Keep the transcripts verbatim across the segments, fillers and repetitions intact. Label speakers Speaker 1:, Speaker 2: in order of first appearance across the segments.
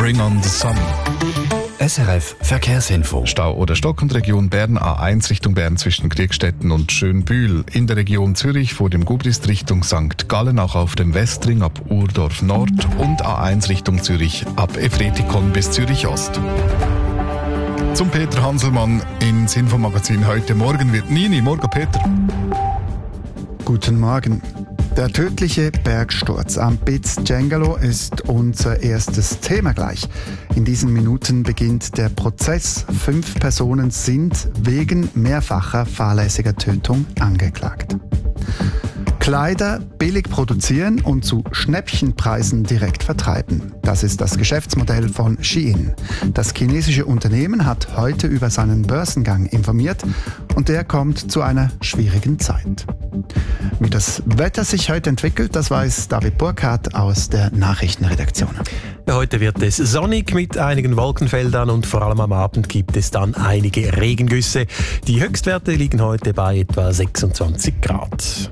Speaker 1: Bring on the Sun.
Speaker 2: S R F Verkehrsinfo.
Speaker 1: Stau oder Stock und Region Bern A eins Richtung Bern zwischen Kriegstetten und Schönbühl. In der Region Zürich vor dem Gubrist Richtung Sankt Gallen auch auf dem Westring ab Urdorf Nord und A eins Richtung Zürich ab Efretikon bis Zürich Ost. Zum Peter Hanselmann ins Infomagazin heute Morgen wird Nini. Morgen, Peter.
Speaker 3: Guten Morgen. Der tödliche Bergsturz am Piz Cengalo ist unser erstes Thema gleich. In diesen Minuten beginnt der Prozess. Fünf Personen sind wegen mehrfacher fahrlässiger Tötung angeklagt. Kleider billig produzieren und zu Schnäppchenpreisen direkt vertreiben. Das ist das Geschäftsmodell von Shein. Das chinesische Unternehmen hat heute über seinen Börsengang informiert und der kommt zu einer schwierigen Zeit. Wie das Wetter sich heute entwickelt, das weiß David Burkhardt aus der Nachrichtenredaktion.
Speaker 4: Heute wird es sonnig mit einigen Wolkenfeldern und vor allem am Abend gibt es dann einige Regengüsse. Die Höchstwerte liegen heute bei etwa sechsundzwanzig Grad.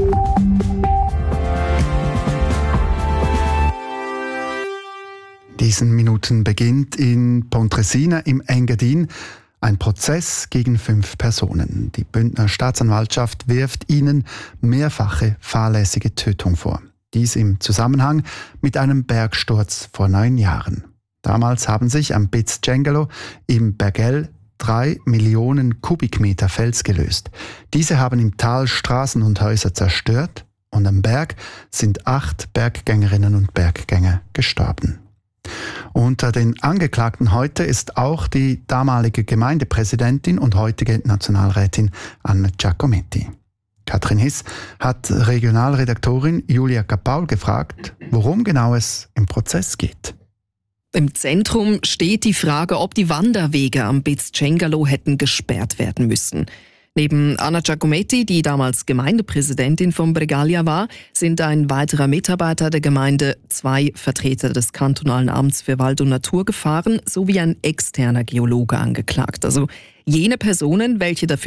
Speaker 3: Diesen Minuten beginnt in Pontresina im Engadin ein Prozess gegen fünf Personen. Die Bündner Staatsanwaltschaft wirft ihnen mehrfache fahrlässige Tötung vor. Dies im Zusammenhang mit einem Bergsturz vor neun Jahren. Damals haben sich am Piz Cengalo im Bergell drei Millionen Kubikmeter Fels gelöst. Diese haben im Tal Straßen und Häuser zerstört und am Berg sind acht Berggängerinnen und Berggänger gestorben. Unter den Angeklagten heute ist auch die damalige Gemeindepräsidentin und heutige Nationalrätin Anna Giacometti. Katrin Hiss hat Regionalredaktorin Julia Kapaul gefragt, worum genau es im Prozess geht.
Speaker 5: Im Zentrum steht die Frage, ob die Wanderwege am Piz Cengalo hätten gesperrt werden müssen. Neben Anna Giacometti, die damals Gemeindepräsidentin von Bregaglia war, sind ein weiterer Mitarbeiter der Gemeinde, zwei Vertreter des kantonalen Amts für Wald und Natur gefahren sowie ein externer Geologe angeklagt. Also jene Personen, welche dafür